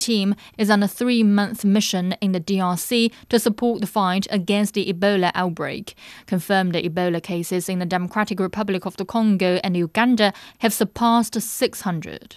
team is on a 3-month mission in the DRC to support the fight against the Ebola outbreak. Confirmed Ebola cases in the Democratic Republic of the Congo and Uganda have surpassed 600.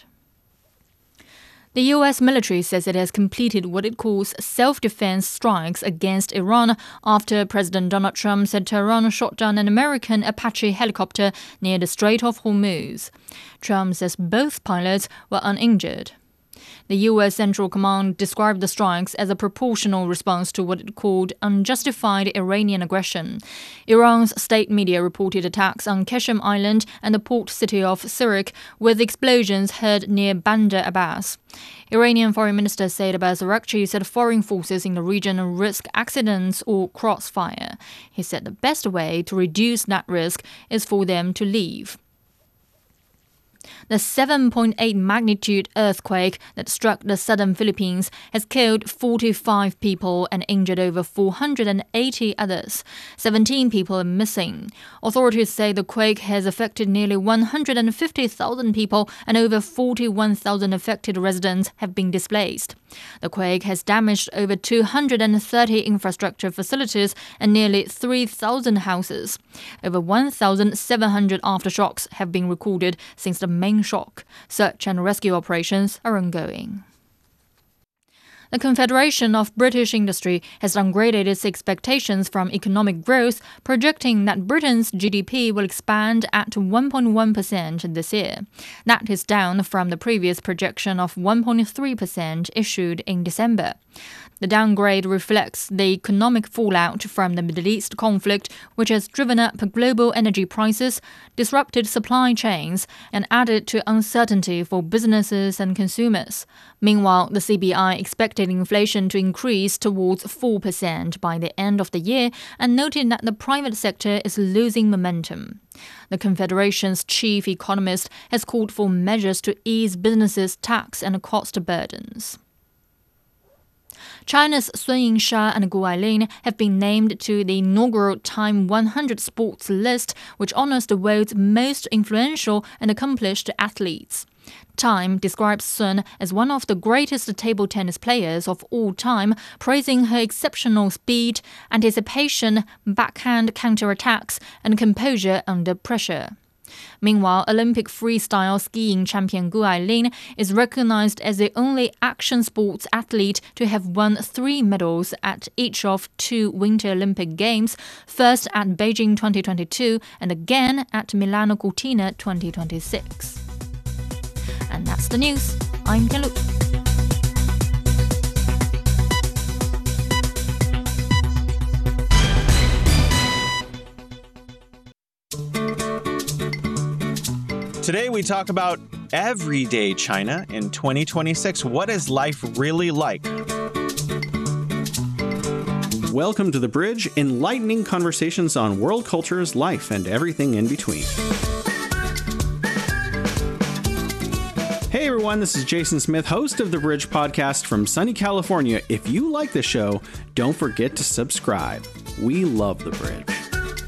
The U.S. military says it has completed what it calls self-defense strikes against Iran after President Donald Trump said Tehran shot down an American Apache helicopter near the Strait of Hormuz. Trump says both pilots were uninjured. The U.S. Central Command described the strikes as a proportional response to what it called unjustified Iranian aggression. Iran's state media reported attacks on Qeshm Island and the port city of Sirik, with explosions heard near Bandar Abbas. Iranian Foreign Minister Said Abbas Araghchi said foreign forces in the region risk accidents or crossfire. He said the best way to reduce that risk is for them to leave. The 7.8 magnitude earthquake that struck the southern Philippines has killed 45 people and injured over 480 others. 17 people are missing. Authorities say the quake has affected nearly 150,000 people and over 41,000 affected residents have been displaced. The quake has damaged over 230 infrastructure facilities and nearly 3,000 houses. Over 1,700 aftershocks have been recorded since the main shock. Search and rescue operations are ongoing. The Confederation of British Industry has downgraded its expectations from economic growth, projecting that Britain's GDP will expand at 1.1% this year. That is down from the previous projection of 1.3% issued in December. The downgrade reflects the economic fallout from the Middle East conflict, which has driven up global energy prices, disrupted supply chains, and added to uncertainty for businesses and consumers. Meanwhile, the CBI expected inflation to increase towards 4% by the end of the year and noted that the private sector is losing momentum. The Confederation's chief economist has called for measures to ease businesses' tax and cost burdens. China's Sun Yingsha and Gu Ailin have been named to the inaugural Time 100 Sports list, which honors the world's most influential and accomplished athletes. Time describes Sun as one of the greatest table tennis players of all time, praising her exceptional speed, anticipation, backhand counterattacks, and composure under pressure. Meanwhile, Olympic freestyle skiing champion Gu Ailin is recognized as the only action sports athlete to have won 3 medals at each of 2 Winter Olympic Games, first at Beijing 2022 and again at Milano Cortina 2026. And that's the news. I'm Tian Lu. Today we talk about everyday China in 2026. What is life really like? Welcome to The Bridge, enlightening conversations on world cultures, life, and everything in between. Hey everyone, this is Jason Smith, host of The Bridge podcast from sunny California. If you like the show, don't forget to subscribe. We love The Bridge.